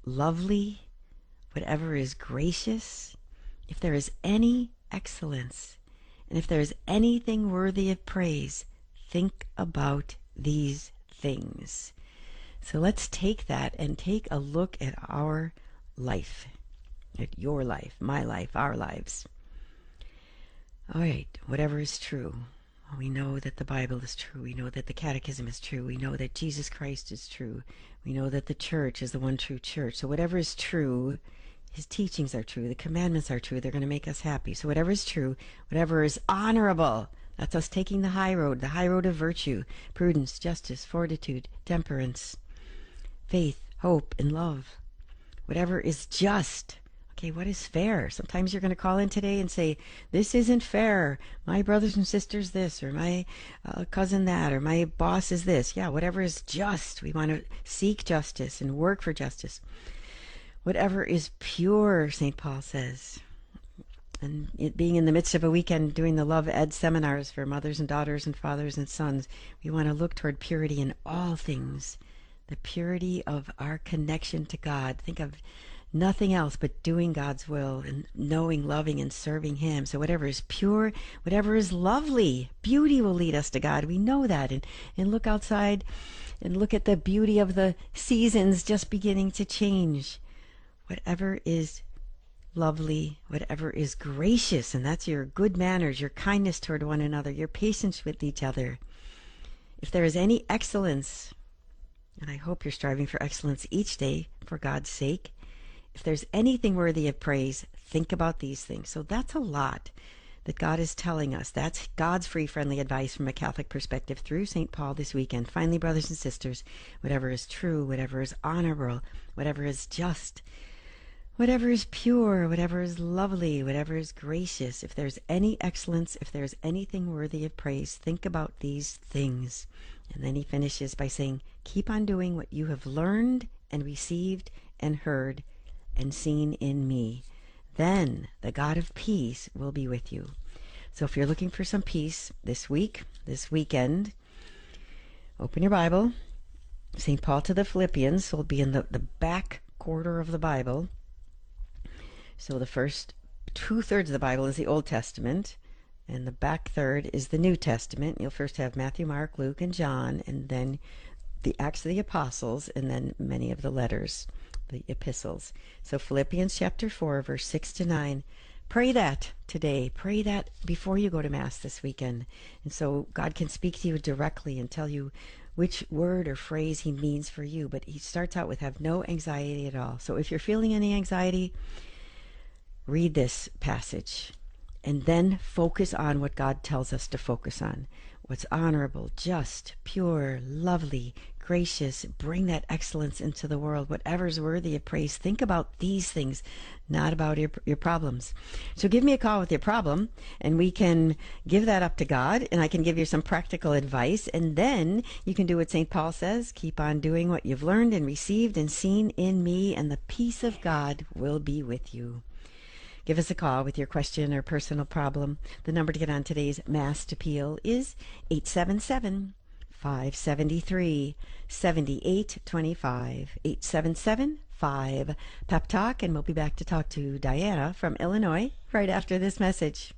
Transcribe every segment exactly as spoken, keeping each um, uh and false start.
lovely, whatever is gracious, if there is any excellence, and if there is anything worthy of praise, think about these things. So let's take that and take a look at our life, at your life, my life, our lives. All right, whatever is true. We know that the Bible is true. We know that the Catechism is true. We know that Jesus Christ is true. We know that the church is the one true church. So whatever is true, his teachings are true. The commandments are true. They're going to make us happy. So whatever is true, whatever is honorable, that's us taking the high road, the high road of virtue, prudence, justice, fortitude, temperance, faith, hope, and love. Whatever is just. Okay, what is fair? Sometimes you're going to call in today and say, this isn't fair. My brothers and sisters this, or my uh, cousin that, or my boss is this. Yeah, whatever is just. We want to seek justice and work for justice. Whatever is pure, Saint Paul says. And it being in the midst of a weekend doing the Love Ed seminars for mothers and daughters and fathers and sons, we want to look toward purity in all things. The purity of our connection to God. Think of nothing else but doing God's will and knowing, loving, and serving him. So whatever is pure, whatever is lovely, beauty will lead us to God. We know that. And, and look outside and look at the beauty of the seasons just beginning to change. Whatever is lovely, whatever is gracious, and that's your good manners, your kindness toward one another, your patience with each other. If there is any excellence, and I hope you're striving for excellence each day for God's sake, if there's anything worthy of praise, think about these things. So that's a lot that God is telling us. That's God's free, friendly advice from a Catholic perspective through Saint Paul this weekend. Finally, brothers and sisters, whatever is true, whatever is honorable, whatever is just, whatever is pure, whatever is lovely, whatever is gracious, if there's any excellence, if there's anything worthy of praise, think about these things. And then he finishes by saying, keep on doing what you have learned and received and heard and seen in me. Then the God of peace will be with you. So if you're looking for some peace this week, this weekend, open your Bible. Saint Paul to the Philippians will be in the, the back quarter of the Bible. So the first two-thirds of the Bible is the Old Testament, and the back third is the New Testament. You'll first have Matthew, Mark, Luke, and John, and then the Acts of the Apostles, and then many of the letters, the epistles. So Philippians chapter four, verse six to nine. Pray that today. Pray that before you go to Mass this weekend. And so God can speak to you directly and tell you which word or phrase he means for you. But he starts out with have no anxiety at all. So if you're feeling any anxiety, read this passage and then focus on what God tells us to focus on. What's honorable, just, pure, lovely, gracious. Bring that excellence into the world. Whatever's worthy of praise. Think about these things, not about your, your problems. So give me a call with your problem, and we can give that up to God, and I can give you some practical advice, and then you can do what Saint Paul says. Keep on doing what you've learned and received and seen in me, and the peace of God will be with you. Give us a call with your question or personal problem. The number to get on today's Mass Appeal is eight seven seven, five seven three, seven eight two five, eight seven seven, five, Pep Talk, and we'll be back to talk to Diana from Illinois right after this message.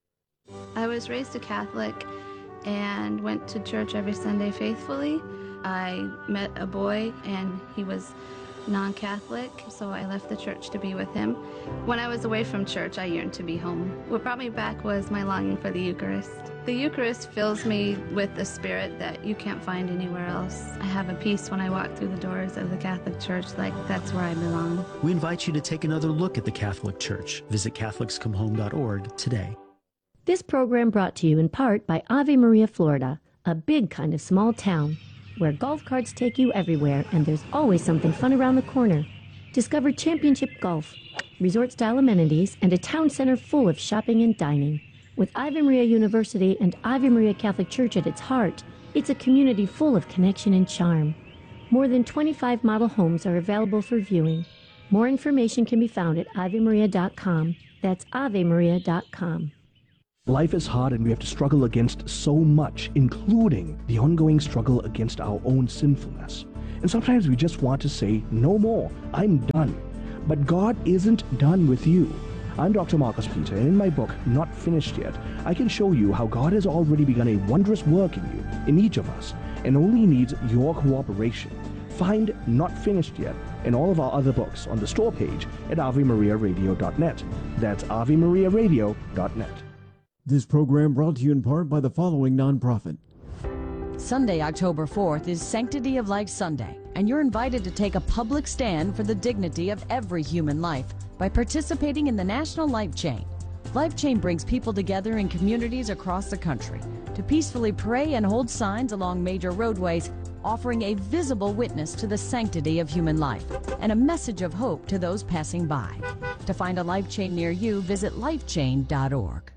I was raised a Catholic and went to church every Sunday faithfully. I met a boy and he was non-Catholic, so I left the church to be with him. When I was away from church, I yearned to be home. What brought me back was my longing for the Eucharist. The Eucharist fills me with the spirit that you can't find anywhere else. I have a peace when I walk through the doors of the Catholic Church, like that's where I belong. We invite you to take another look at the Catholic Church. Visit Catholics Come Home dot org today. This program brought to you in part by Ave Maria, Florida, a big kind of small town where golf carts take you everywhere and there's always something fun around the corner. Discover championship golf, resort-style amenities, and a town center full of shopping and dining. With Ave Maria University and Ave Maria Catholic Church at its heart, it's a community full of connection and charm. More than twenty-five model homes are available for viewing. More information can be found at ave maria dot com. That's ave maria dot com. Life is hard and we have to struggle against so much, including the ongoing struggle against our own sinfulness. And sometimes we just want to say, no more, I'm done. But God isn't done with you. I'm Doctor Marcus Peter, and in my book, Not Finished Yet, I can show you how God has already begun a wondrous work in you, in each of us, and only needs your cooperation. Find Not Finished Yet and all of our other books on the store page at ave maria radio dot net. That's ave maria radio dot net. This program brought to you in part by the following nonprofit. Sunday, October fourth is Sanctity of Life Sunday, and you're invited to take a public stand for the dignity of every human life by participating in the National Life Chain. Life Chain brings people together in communities across the country to peacefully pray and hold signs along major roadways, offering a visible witness to the sanctity of human life and a message of hope to those passing by. To find a Life Chain near you, visit life chain dot org.